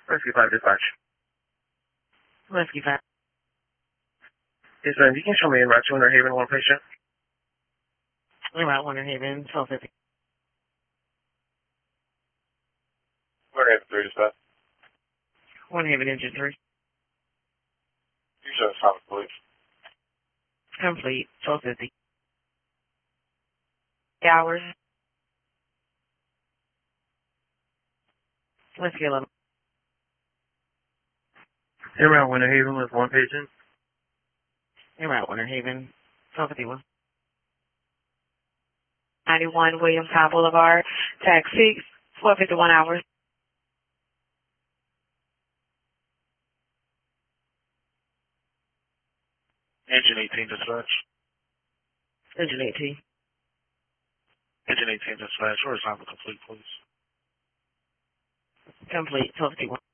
Rescue 5 dispatch. Rescue 5. Yes, ma'am. You can show me in route to Winter Haven, one patient. En route Winter Haven, 1250. Winter Haven 3 dispatch. Winter Haven engine 3. You show us how please. Complete, 1250. Hours. Rescue 11. En route Winter Haven with one patient. En route Winter Haven, 1251. 91 Williams High Boulevard, tag 6, 1251 hours. Engine 18 dispatch. Engine 18. Engine 18 dispatch. Horizontal complete, please. Complete, 1251.